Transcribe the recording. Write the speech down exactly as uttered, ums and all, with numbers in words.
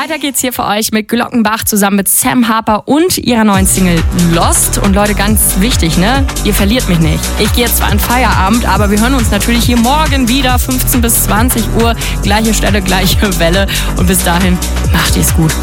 Weiter geht's hier für euch mit Glockenbach zusammen mit Sam Harper und ihrer neuen Single Lost. Und Leute, ganz wichtig, ne? Ihr verliert mich nicht. Ich gehe jetzt zwar in Feierabend, aber wir hören uns natürlich hier morgen wieder, fünfzehn bis zwanzig Uhr. Gleiche Stelle, gleiche Welle. Und bis dahin, macht ihr's gut.